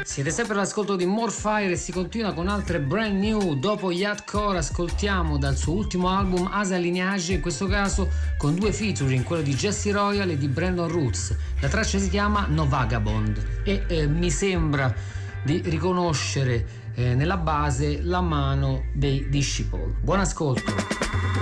Siete sempre all'ascolto di More Fire e si continua con altre brand new. Dopo Yardcore ascoltiamo dal suo ultimo album Asa Lineage, in questo caso con 2 featuring, quello di Jesse Royal e di Brandon Roots. La traccia si chiama No Vagabond e mi sembra di riconoscere nella base la mano dei Disciple. Buon ascolto.